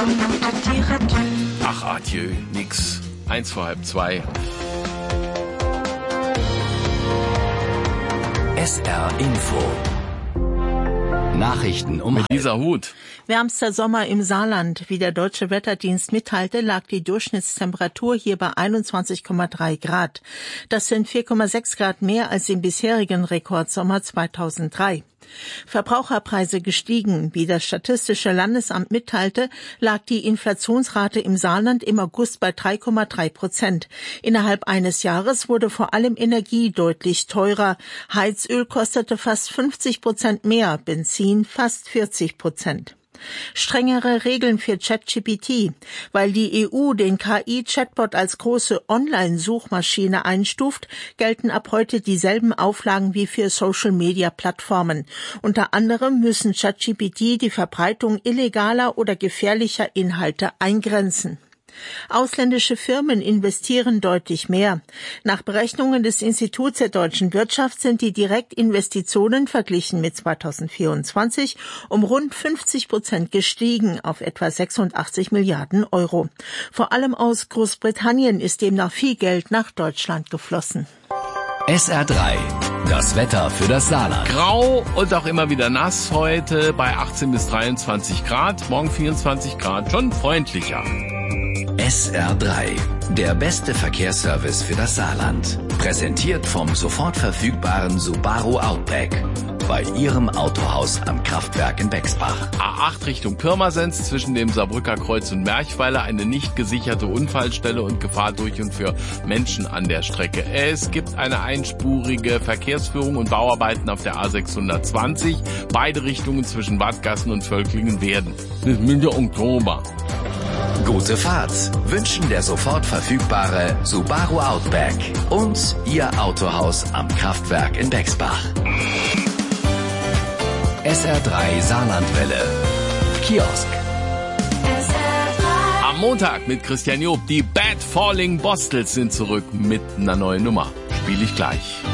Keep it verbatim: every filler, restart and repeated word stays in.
Ach, adieu, nix. Eins vor halb zwei. S R Info. Nachrichten um Mit dieser Hut. Wärmster Sommer im Saarland. Wie der Deutsche Wetterdienst mitteilte, lag die Durchschnittstemperatur hier bei einundzwanzig Komma drei Grad. Das sind vier Komma sechs Grad mehr als im bisherigen Rekordsommer zweitausenddrei. Verbraucherpreise gestiegen. Wie das Statistische Landesamt mitteilte, lag die Inflationsrate im Saarland im August bei drei Komma drei Prozent. Innerhalb eines Jahres wurde vor allem Energie deutlich teurer. Heizöl kostete fast fünfzig Prozent mehr, Benzin fast vierzig Prozent. Strengere Regeln für ChatGPT. Weil die E U den K I-Chatbot als große Online-Suchmaschine einstuft, gelten ab heute dieselben Auflagen wie für Social-Media-Plattformen. Unter anderem müssen ChatGPT die Verbreitung illegaler oder gefährlicher Inhalte eingrenzen. Ausländische Firmen investieren deutlich mehr. Nach Berechnungen des Instituts der deutschen Wirtschaft sind die Direktinvestitionen verglichen mit zweitausendvierundzwanzig um rund fünfzig Prozent gestiegen auf etwa sechsundachtzig Milliarden Euro. Vor allem aus Großbritannien ist demnach viel Geld nach Deutschland geflossen. S R drei. Das Wetter für das Saarland. Grau und auch immer wieder nass heute bei achtzehn bis dreiundzwanzig Grad. Morgen vierundzwanzig Grad, schon freundlicher. S R drei. Der beste Verkehrsservice für das Saarland. Präsentiert vom sofort verfügbaren Subaru Outback. Bei Ihrem Autohaus am Kraftwerk in Bexbach. A acht Richtung Pirmasens zwischen dem Saarbrücker Kreuz und Merchweiler eine nicht gesicherte Unfallstelle und Gefahr durch und für Menschen an der Strecke. Es gibt eine einspurige Verkehrsführung und Bauarbeiten auf der A sechshundertzwanzig. Beide Richtungen zwischen Wadgassen und Völklingen werden. Bis Mitte Oktober. Gute Fahrt wünschen der sofort verfügbare Subaru Outback und Ihr Autohaus am Kraftwerk in Bexbach. S R drei Saarlandwelle. Kiosk. Am Montag mit Christian Job. Die Bad Falling Bostels sind zurück mit einer neuen Nummer. Spiele ich gleich.